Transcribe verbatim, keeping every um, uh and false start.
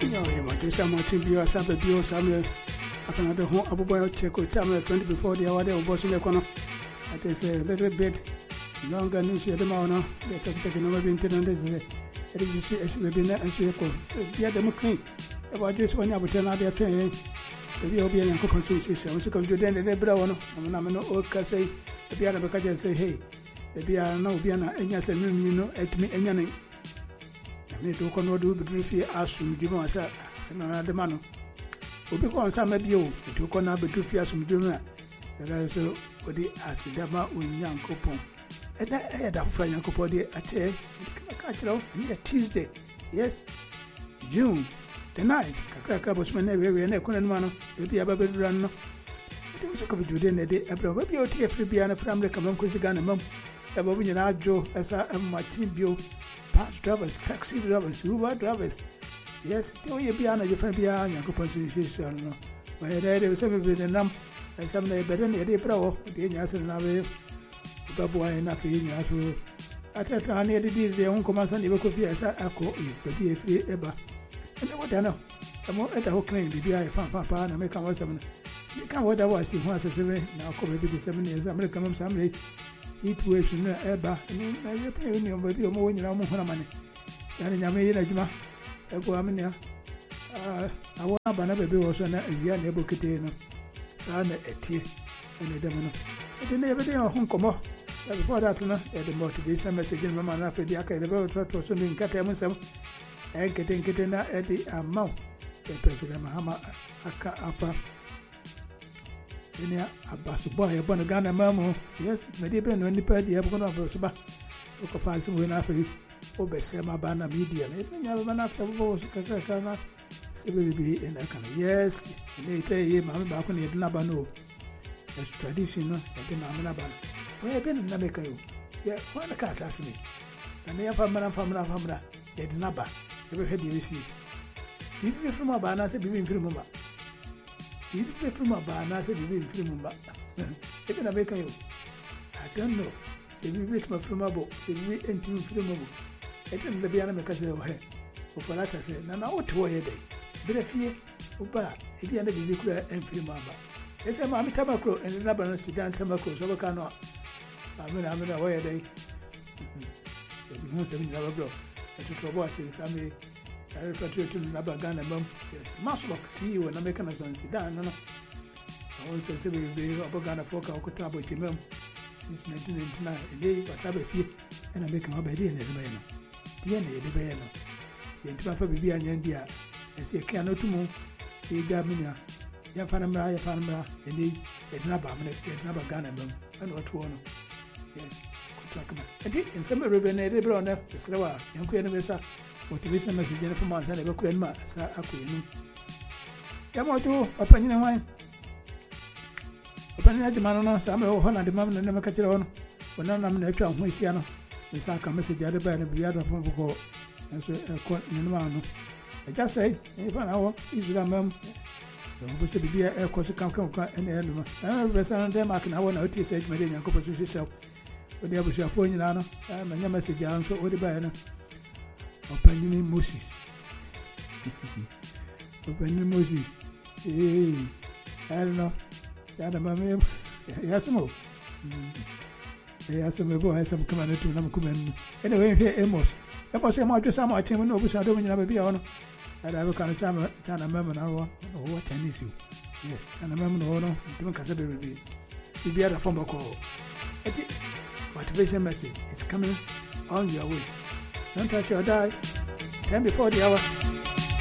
Yeah, my dear, some team bio, some bio, some after another home, Abu Boy check with time twenty before the hour, they were bossing the corner. That is a little bit longer news. You don't they take taking over the internet. It is a webinar and so so yeah, them clean about this one. I would tell out their train. The B O B and consultation. So come to the end of the brown. I'm not no say the Biana Bakaja say, hey, the Biana no Biana, and yes, and you know, at me and your name. Me to kono do bedrufi asum djuma sa sana de mano obi ko nsa ma bio to kono bedrufi asum djuma era so odi asidama onyankopon eda e da fra nyankopon de ache ka chiro ni Tuesday yes June the night kakra ka bosman na we we na kono mano e bia ba beduran no e so ko bedude ne de abra ba bia oti efri bia na fra America mam ko siga na mam e ba bu nyina adwo esa amati bio bus drivers, taxi drivers, Uber drivers. Yes, don't you be on your friend behind your compensation? No, but there was some of them, and some day better than the pro, the answer now. Babu enough in as well. At that time, near the deal, the own command and the coffee as I call it, but be a free ever. And what I know, the more at the whole claim, be I found Papa and American was seven. You can't what I was in once a seven, now come maybe seven years, American family. Heat waves in the eba, and I pay you but you more when you're more money. Sending a million ajma, a boamina. I want to ban a baby was on a young able catena, son a tea, and a demon. It didn't ever day on home come up. Before that, the motivation message in Mamma after the Academy to something Catamusam and getting Catena at the amount. The President Mahama Aka Apa. A bus boy upon a gun and mammo, yes, maybe Ben when the party have gone over Suba. Look of five when after you, Obesema Bana media, and you have an after was Kakana, Sibyl be in a kind of yes, they tell you, Mamma Bakuni at Nabano. That's traditional at the Mamma. Where have been in America? Yeah, why the cats ask me? And they have a man from Nabamra, yet Naba, ever had you see. Did you from a banana, said you from Mumba? Did you from a banana, said you from Mumba? Even a baker, I don't know. If you reach my from a book, if we enter from a book, I didn't be an American or hair. For that, I said, now what to a day? Better fear, Uba, if you end up in the and free mama. Yes, I'm a Tamako and the Laban Sudan Tamako, so I cannot. I mean, I'm in a way a day. Most of them never blow. I took a boss, I may. I refer to Nabagan and Mum. Yes, Maslock, see you when American son Sudan. No, I won't say we will be a Bogana Foka or Kotabo Timum since nineteen ninety-nine. A day was have a fear and I make a hobby in the Bayano. D N A, the Bayano. The Antifa Bibi and India, as you cannot to move, the Gamina, Yafanamra, Yafanamra, and they at Nabam, at Nabagan and Mum, and what one. Yes, and in some ribbon, they brought up the Slawa, and Queen Mesa. Motivation message in from us and a queen mass. I couldn't. Yamoto, opinion and wine. Opinion at the man, some of Hona, the man, and never catch it on. When none of them left on Missiano, we saw a message at the bed and the other from Boko. And so, I just say, if an hour is the mum, the opposite be a course come come and animal. I represent them. I can have one out to say, Medina, and composition self. But there was your phone in Anna, and my message answer or the banner. Opening Moses. Opening Moses. Hey, I don't know. I don't know. Yes, no. Yes, some boy has some command to them. Anyway, here, Amos. If I say my just some, I tell you, no, I don't know. Be on. And I will kind of time a member now. What an issue. Yes, and a member no, don't consider it. You'll be at a phone call. Motivation message is coming on your way. Don't touch your die. ten before the hour.